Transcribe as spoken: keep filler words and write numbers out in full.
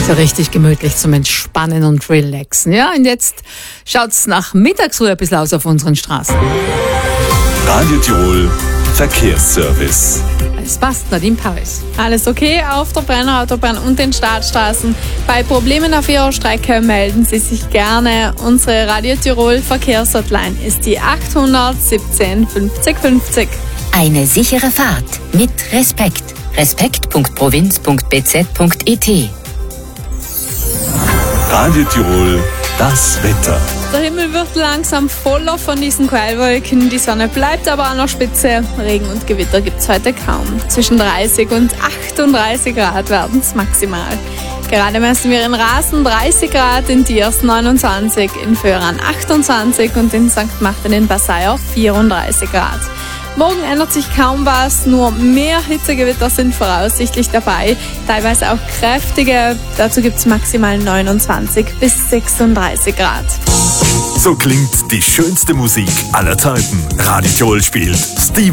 So richtig gemütlich zum Entspannen und Relaxen. Ja, und jetzt schaut's nach Mittagsruhe ein bisschen aus auf unseren Straßen. Radio Tirol Verkehrsservice. Es passt, Nadine Paris. Alles okay auf der Brenner Autobahn und den Startstraßen. Bei Problemen auf Ihrer Strecke melden Sie sich gerne. Unsere Radio Tirol Verkehrshotline ist die achthundert siebzehn fünfzig fünfzig. Eine sichere Fahrt mit Respekt. respekt punkt provinz punkt b z punkt e t. Radio Tirol, das Wetter. Der Himmel wird langsam voller von diesen Quellwolken. Die Sonne bleibt aber an der Spitze. Regen und Gewitter gibt es heute kaum. Zwischen dreißig und achtunddreißig Grad werden es maximal. Gerade messen wir in Rasen dreißig Grad, in Diers neunundzwanzig, in Föhran achtundzwanzig und in Sankt Martin in Passau vierunddreißig Grad. Morgen ändert sich kaum was, nur mehr Hitzegewitter sind voraussichtlich dabei, teilweise auch kräftige. Dazu gibt es maximal neunundzwanzig bis sechsunddreißig Grad. So klingt die schönste Musik aller Zeiten. Radio Tirol spielt Steve